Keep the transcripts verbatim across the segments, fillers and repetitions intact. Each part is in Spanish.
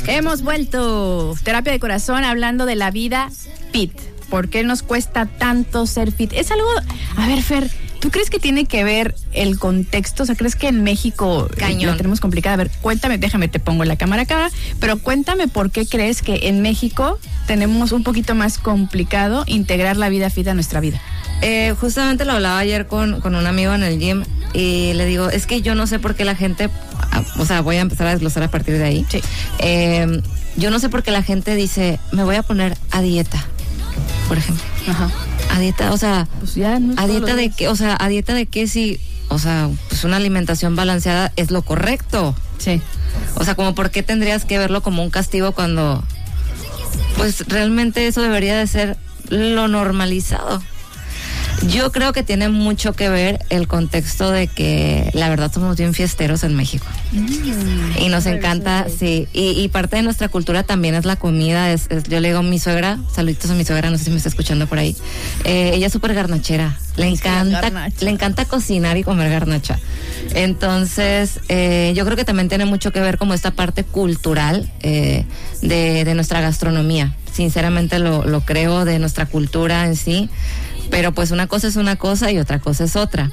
Hemos vuelto. Terapia de corazón hablando de la vida fit. ¿Por qué nos cuesta tanto ser fit? Es algo... A ver, Fer, ¿tú crees que tiene que ver el contexto? O sea, ¿crees que en México Cañón. la tenemos complicada? A ver, cuéntame, déjame, te pongo la cámara acá, pero cuéntame por qué crees que en México tenemos un poquito más complicado integrar la vida fit a nuestra vida. Eh, justamente lo hablaba ayer con, con un amigo en el gym y le digo, es que yo no sé por qué la gente, o sea, voy a empezar a desglosar a partir de ahí. Sí. Eh, yo no sé por qué la gente dice, me voy a poner a dieta, por ejemplo. Ajá. A dieta, o sea, Pues ya no a todos dieta los de días. qué, o sea, a dieta de qué si, o sea, pues una alimentación balanceada es lo correcto. Sí. O sea, como por qué tendrías que verlo como un castigo cuando, pues realmente eso debería de ser lo normalizado. Yo creo que tiene mucho que ver el contexto de que la verdad somos bien fiesteros en México. Mm, y nos encanta, sí, y, y parte de nuestra cultura también es la comida. Es, es, yo le digo a mi suegra, saluditos a mi suegra, no sé si me está escuchando por ahí. Eh, ella es súper garnachera, le encanta, le encanta cocinar y comer garnacha. Entonces, eh, yo creo que también tiene mucho que ver como esta parte cultural eh, de, de nuestra gastronomía. Sinceramente lo, lo creo, de nuestra cultura en sí. Pero pues una cosa es una cosa y otra cosa es otra.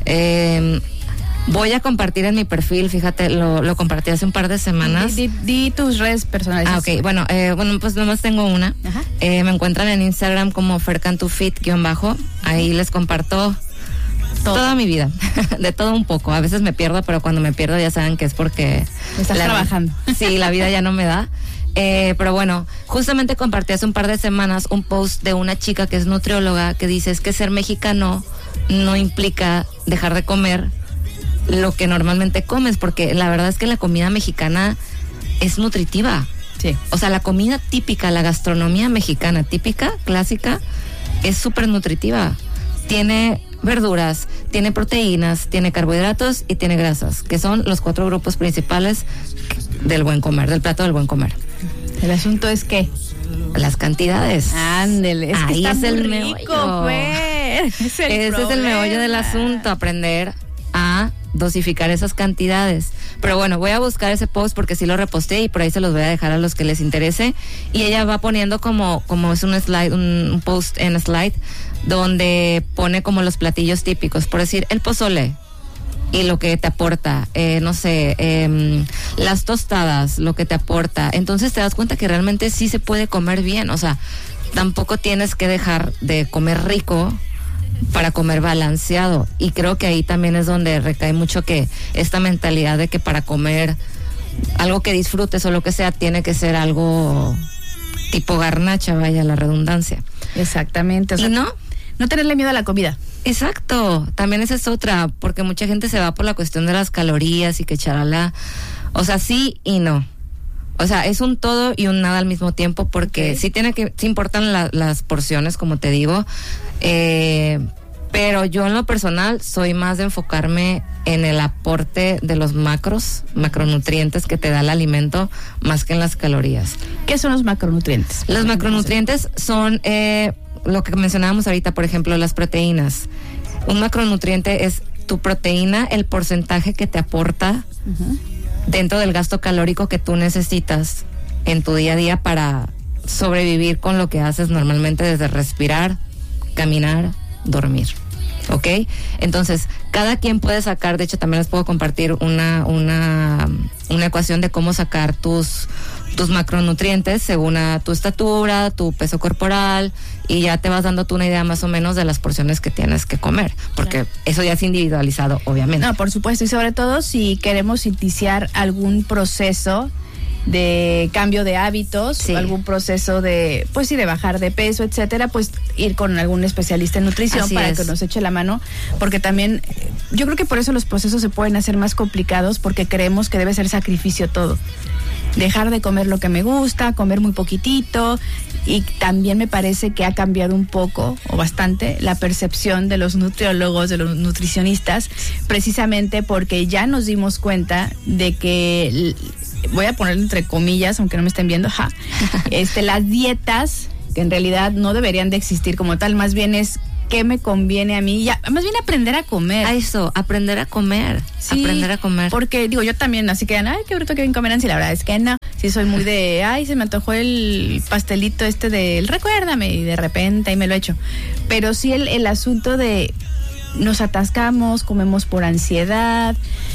Eh, voy a compartir en mi perfil, fíjate, lo, lo compartí hace un par de semanas. Di, di, di tus redes personales. Ah, ok, bueno, eh, bueno, pues nomás tengo una. Eh, me encuentran en Instagram como fercantufit guión bajo. Ahí les comparto todo. Toda mi vida, de todo un poco. A veces me pierdo, pero cuando me pierdo ya saben que es porque... Estás la, trabajando. Sí, la vida ya no me da. Eh, pero bueno, justamente compartí hace un par de semanas un post de una chica que es nutrióloga que dice es que ser mexicano no implica dejar de comer lo que normalmente comes, porque la verdad es que la comida mexicana es nutritiva. Sí. O sea, la comida típica, la gastronomía mexicana típica, clásica, es súper nutritiva. Tiene verduras, tiene proteínas, tiene carbohidratos y tiene grasas, que son los cuatro grupos principales del buen comer, del plato del buen comer. El asunto es que las cantidades. Ándele, es que ahí está es el muy rico, meollo. Fer. Es el Ese es el meollo del asunto, aprender a dosificar esas cantidades. Pero bueno, voy a buscar ese post porque sí lo reposté y por ahí se los voy a dejar a los que les interese. Y ella va poniendo como, como es un slide, un, un post en slide, donde pone como los platillos típicos. Por decir, el pozole y lo que te aporta, eh, no sé, eh, las tostadas, lo que te aporta. Entonces te das cuenta que realmente sí se puede comer bien. O sea, tampoco tienes que dejar de comer rico para comer balanceado. Y creo que ahí también es donde recae mucho que esta mentalidad de que para comer algo que disfrutes o lo que sea, tiene que ser algo tipo garnacha, vaya la redundancia. Exactamente. O sea, ¿Y no? No tenerle miedo a la comida. Exacto, también esa es otra, porque mucha gente se va por la cuestión de las calorías y que charala. O sea, sí y no. O sea, es un todo y un nada al mismo tiempo, porque okay. sí tiene que, sí importan la, las porciones, como te digo, eh, pero yo en lo personal soy más de enfocarme en el aporte de los macros, macronutrientes que te da el alimento, más que en las calorías. ¿Qué son los macronutrientes? Los macronutrientes son eh, lo que mencionábamos ahorita, por ejemplo, las proteínas. Un macronutriente es tu proteína, el porcentaje que te aporta uh-huh. dentro del gasto calórico que tú necesitas en tu día a día para sobrevivir con lo que haces normalmente, desde respirar, caminar, dormir. ¿Ok? Entonces, cada quien puede sacar, de hecho también les puedo compartir una, una, una ecuación de cómo sacar tus, tus macronutrientes según a tu estatura, tu peso corporal, y ya te vas dando tú una idea más o menos de las porciones que tienes que comer, porque claro. eso ya es individualizado, obviamente. No, por supuesto, y sobre todo si queremos iniciar algún proceso de cambio de hábitos, sí. algún proceso de, pues sí, de bajar de peso, etcétera, pues ir con algún especialista en nutrición Así para es. que nos eche la mano, porque también, yo creo que por eso los procesos se pueden hacer más complicados, porque creemos que debe ser sacrificio todo. Dejar de comer lo que me gusta, comer muy poquitito, y también me parece que ha cambiado un poco, o bastante, la percepción de los nutriólogos, de los nutricionistas, precisamente porque ya nos dimos cuenta de que, voy a ponerlo entre comillas, aunque no me estén viendo, ja, este, las dietas, que en realidad no deberían de existir como tal, más bien es qué me conviene a mí, ya, más bien aprender a comer. A eso, aprender a comer, sí, aprender a comer. Porque, digo, yo también, así que, ay, qué bruto que bien comerán, si la verdad es que no. sí soy muy de, ay, se me antojó el pastelito este del recuérdame, y de repente ahí me lo echo. Pero sí el, el asunto de nos atascamos, comemos por ansiedad.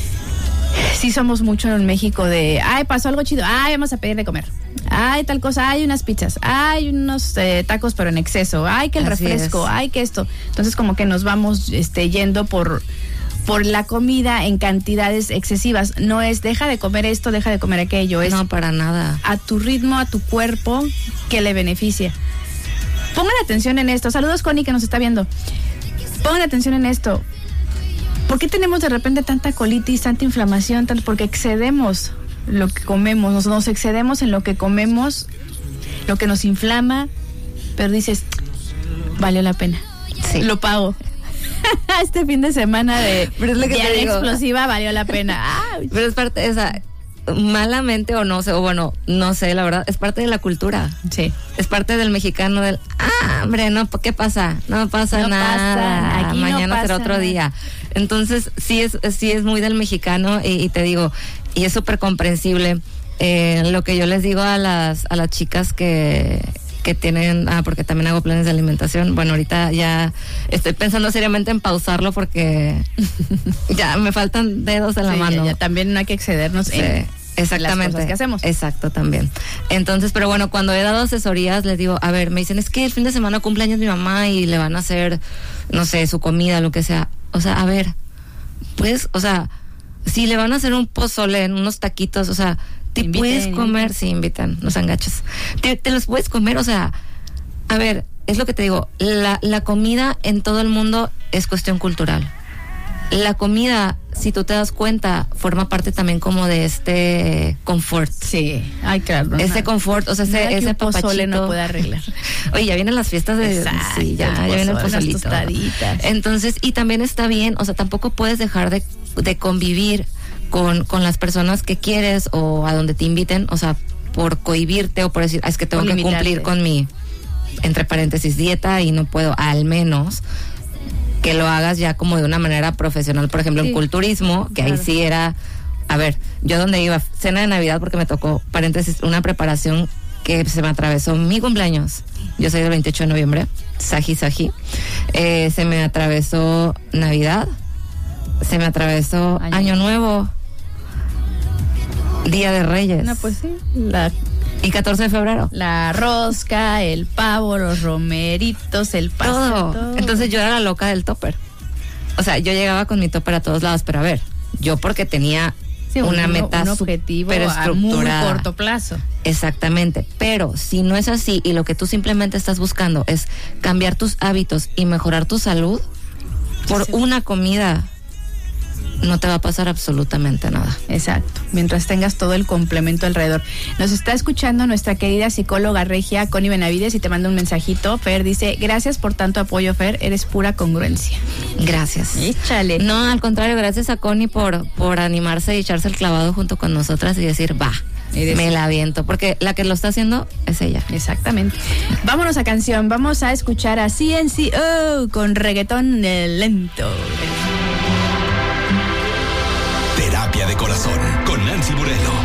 Sí somos mucho en México de, ay, pasó algo chido, ay, vamos a pedir de comer. Ay, tal cosa, hay unas pizzas, hay unos eh, tacos pero en exceso, ay, que el Así refresco, es. ay, que esto. Entonces como que nos vamos este, yendo por, por la comida en cantidades excesivas. No es, deja de comer esto, deja de comer aquello. Es no, para nada. A tu ritmo, a tu cuerpo, que le beneficia. Pongan atención en esto. Saludos, Connie, que nos está viendo. Pongan atención en esto. ¿Por qué tenemos de repente tanta colitis, tanta inflamación? Tanto porque excedemos lo que comemos, nos, nos excedemos en lo que comemos, lo que nos inflama, pero dices, valió la pena, sí. Lo pago. Este fin de semana de diarrea explosiva valió la pena. Ay. Pero es parte de esa, malamente o no sé, o bueno, no sé, la verdad, es parte de la cultura. Sí. Es parte del mexicano del, ah, hombre, no, ¿qué pasa? No pasa no nada, pasa, aquí mañana no pasa será otro nada. día. Entonces, sí es, sí es muy del mexicano y, y te digo, y es súper comprensible. Eh, lo que yo les digo a las, a las chicas que, que tienen, ah, porque también hago planes de alimentación. Bueno, ahorita ya estoy pensando seriamente en pausarlo porque ya me faltan dedos en la sí, mano. Ya, ya, también no hay que excedernos sí, en exactamente, las cosas que hacemos. Exacto, también. Entonces, pero bueno, cuando he dado asesorías, les digo, a ver, me dicen, es que el fin de semana cumpleaños mi mamá y le van a hacer, no sé, su comida, lo que sea. O sea, a ver, pues, o sea, si le van a hacer un pozole, unos taquitos, o sea, te inviten, puedes comer, sí, invitan, no sean gachos. Te, te los puedes comer, o sea, a ver, es lo que te digo, la, la comida en todo el mundo es cuestión cultural. La comida, si tú te das cuenta, forma parte también como de este confort. Sí, ay, claro. Ese confort, o sea, ese, ese un pozole papachito no puede arreglar. Oye, ya vienen las fiestas de... Exacto, sí, ya, ya viene el pozolito. Tostaditas. Entonces, y también está bien, o sea, tampoco puedes dejar de, de convivir con, con las personas que quieres o a donde te inviten, o sea, por cohibirte o por decir, ah, es que tengo por que limitarte. Cumplir con mi, entre paréntesis, dieta y no puedo, al menos... que lo hagas ya como de una manera profesional, por ejemplo, sí. En culturismo, que claro. Ahí sí era, a ver, yo donde iba, cena de Navidad, porque me tocó, paréntesis, una preparación que se me atravesó mi cumpleaños, yo soy del veintiocho de noviembre, Saji Saji, eh, se me atravesó Navidad, se me atravesó Año, Año Nuevo, Día de Reyes. No, pues sí, la... Y catorce de febrero. La rosca, el pavo, los romeritos, el pastel. Todo. todo. Entonces yo era la loca del topper. O sea, yo llegaba con mi topper a todos lados, pero a ver, yo porque tenía sí, una un, meta un objetivo a muy corto plazo. Exactamente. Pero si no es así y lo que tú simplemente estás buscando es cambiar tus hábitos y mejorar tu salud por sí. una comida, no te va a pasar absolutamente nada. Exacto, mientras tengas todo el complemento alrededor. Nos está escuchando nuestra querida psicóloga regia, Connie Benavides, y te manda un mensajito. Fer dice, gracias por tanto apoyo, Fer, eres pura congruencia. Gracias. Échale. No, al contrario, gracias a Connie por, por animarse y echarse el clavado junto con nosotras y decir, va, me la aviento, porque la que lo está haciendo es ella. Exactamente. Vámonos a canción, vamos a escuchar a C N C O con reggaetón lento. Terapia de Corazón con Nancy Burelo.